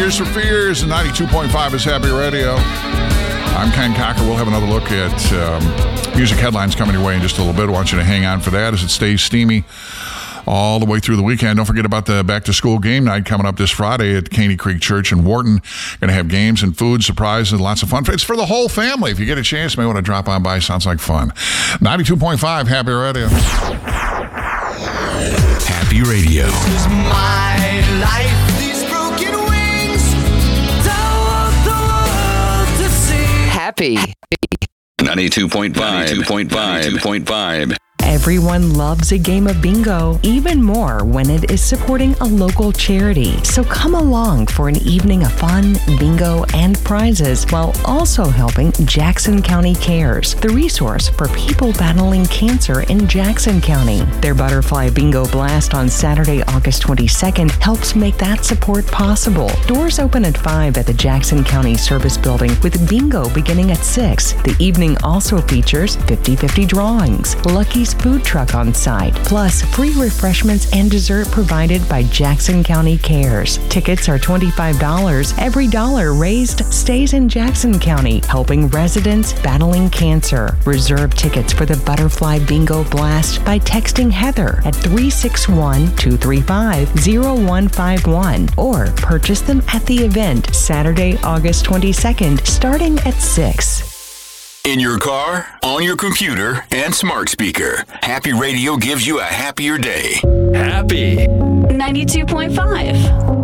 Tears for Fears, and 92.5 is Happy Radio. I'm Ken Cocker. We'll have another look at music headlines coming your way in just a little bit. I want you to hang on for that as it stays steamy all the way through the weekend. Don't forget about the back-to-school game night coming up this Friday at Caney Creek Church in Wharton. Going to have games and food, surprises, and lots of fun. It's for the whole family. If you get a chance, you may want to drop on by. Sounds like fun. 92.5 Happy Radio. Happy Radio. This is my life. These broken wings. Don't want the world to see. Happy. 92.5. 92.5. Everyone loves a game of bingo, even more when it is supporting a local charity. So come along for an evening of fun, bingo, and prizes while also helping Jackson County Cares, the resource for people battling cancer in Jackson County. Their Butterfly Bingo Blast on Saturday, August 22nd helps make that support possible. Doors open at 5 at the Jackson County Service Building with bingo beginning at 6. The evening also features 50-50 drawings, Lucky's food truck on site, plus free refreshments and dessert provided by Jackson County Cares. Tickets are $25. Every dollar raised stays in Jackson County, helping residents battling cancer. Reserve tickets for the Butterfly Bingo Blast by texting Heather at 361-235-0151 or purchase them at the event Saturday, August 22nd, starting at 6. In your car, on your computer, and smart speaker, Happy Radio gives you a happier day. Happy 92.5.